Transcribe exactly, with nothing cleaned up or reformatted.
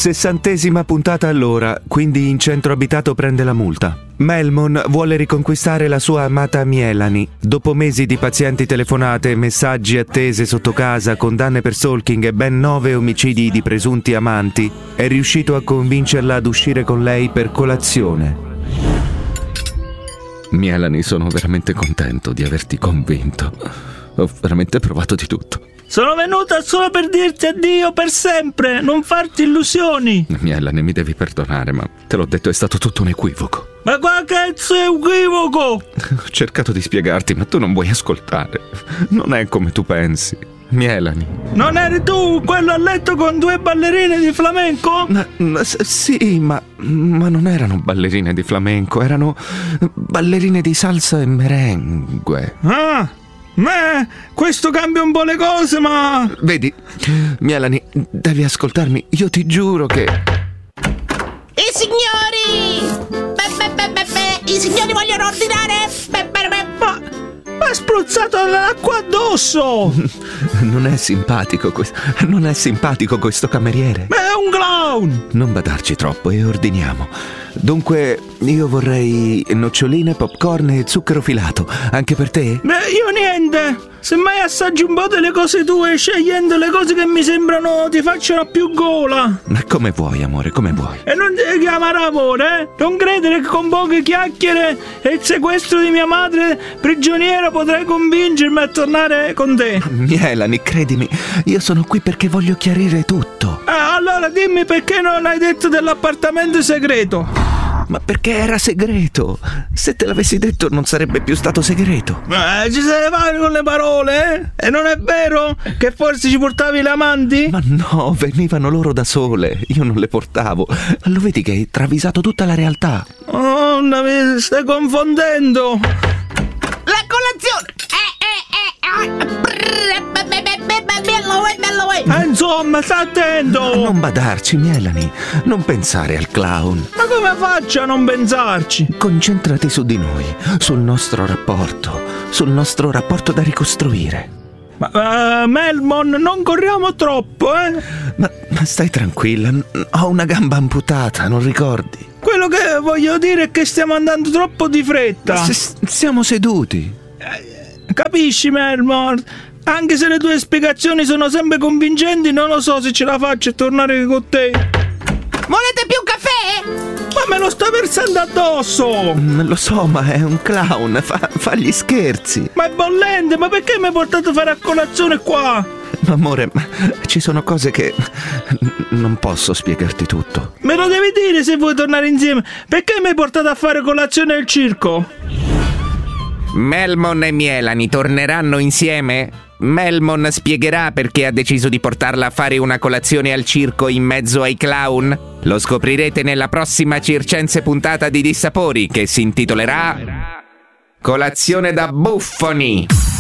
Sessantesima puntata all'ora, quindi in centro abitato prende la multa. Melmon vuole riconquistare la sua amata Mielani. Dopo mesi di pazienti telefonate, messaggi attese sotto casa, condanne per stalking e ben nove omicidi di presunti amanti, è riuscito a convincerla ad uscire con lei per colazione. Mielani, sono veramente contento di averti convinto. Ho veramente provato di tutto. Sono venuta solo per dirti addio per sempre, non farti illusioni. Mielani, mi devi perdonare, ma te l'ho detto, è stato tutto un equivoco. Ma qua cazzo è equivoco? Ho cercato di spiegarti, ma tu non vuoi ascoltare. Non è come tu pensi. Mielani. Non eri tu quello a letto con due ballerine di flamenco? Ma, ma, sì, ma, ma non erano ballerine di flamenco, erano ballerine di salsa e merengue. Ah, ma questo cambia un po' le cose, ma... Vedi, Mielani, devi ascoltarmi, io ti giuro che... I signori! Be, be, be, be, be. I signori vogliono ordinare! Be, be, be. Ma... Ma ha spruzzato l'acqua addosso! Non è simpatico questo... Non è simpatico questo cameriere. Ma è un clown! Non badarci troppo e ordiniamo. Dunque, io vorrei noccioline, popcorn e zucchero filato. Anche per te? Beh, io niente! Semmai assaggi un po' delle cose tue, scegliendo le cose che mi sembrano ti facciano più gola. Ma come vuoi, amore, come vuoi. E non devi chiamare amore, eh? Non credere che con poche chiacchiere e il sequestro di mia madre prigioniera potrai convincermi a tornare con te. Mielani, credimi, io sono qui perché voglio chiarire tutto. Eh, allora dimmi perché non hai detto dell'appartamento segreto. Ma perché era segreto? Se te l'avessi detto non sarebbe più stato segreto. Eh, ci sei fare con le parole, eh? E non è vero che forse ci portavi le amanti? Ma no, venivano loro da sole, io non le portavo. Lo vedi che hai travisato tutta la realtà. Oh, mi stai confondendo. La colazione! Eh, eh, eh, ah, brrr, be, be, be, be, be, bello, uè, bello, uè. Eh, insomma, sta attento. Non badarci, Mielani, non pensare al clown. Ma come faccio a non pensarci? Concentrati su di noi, sul nostro rapporto, sul nostro rapporto da ricostruire. Ma uh, Melmon, non corriamo troppo, eh? Ma, ma stai tranquilla, ho una gamba amputata, non ricordi? Quello che voglio dire è che stiamo andando troppo di fretta. Ma se siamo seduti. Eh, capisci, Melmon? Anche se le tue spiegazioni sono sempre convincenti, non lo so se ce la faccio a tornare con te. Volete più caffè? Ma me lo sto versando addosso! Mm, lo so, ma è un clown, fa, fa gli scherzi. Ma è bollente, ma perché mi hai portato a fare a colazione qua? Amore, ci sono cose che non posso spiegarti tutto. Me lo devi dire se vuoi tornare insieme. Perché mi hai portato a fare colazione al circo? Melmon e Mielani torneranno insieme? Melmon spiegherà perché ha deciso di portarla a fare una colazione al circo in mezzo ai clown? Lo scoprirete nella prossima circense puntata di Dissapori, che si intitolerà Colazione da buffoni.